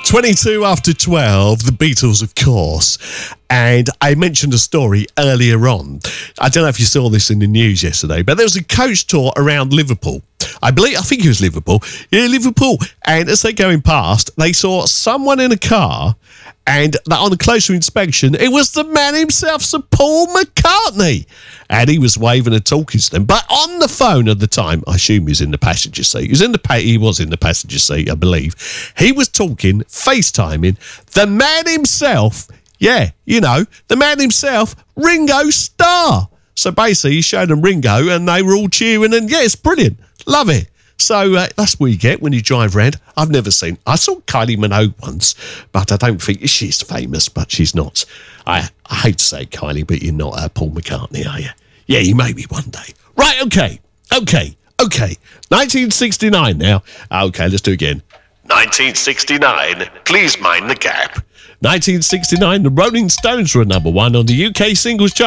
22 after 12, the Beatles, of course. And I mentioned a story earlier on. I don't know if you saw this in the news yesterday, but there was a coach tour around Liverpool. I think it was Liverpool. Yeah, Liverpool. And as they're going past, they saw someone in a car, and on a closer inspection, it was the man himself, Sir Paul McCartney. And he was waving and talking to them. But on the phone at the time, I assume he was in the passenger seat. He was in the passenger seat, I believe. He was talking, FaceTiming, the man himself. Yeah, you know, the man himself, Ringo Starr. So basically, he showed them Ringo and they were all cheering and yeah, it's brilliant. Love it. So that's what you get when you drive around. I saw Kylie Minogue once, but I don't think she's famous, but she's not. I hate to say it, Kylie, but you're not Paul McCartney, are you? Yeah, you may be one day. Right, okay. 1969 now. Okay, let's do it again. 1969, please mind the gap. 1969, the Rolling Stones were number one on the UK singles chart.